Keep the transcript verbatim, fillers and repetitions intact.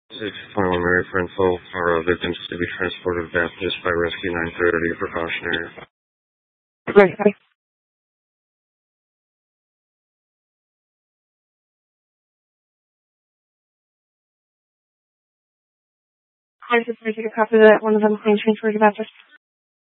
Six final Mary for info for uh, victims to be transported to Baptist by Rescue nine thirty precautionary. Right, okay. I just need to take a copy of that. One of them claims transferred to Baptist.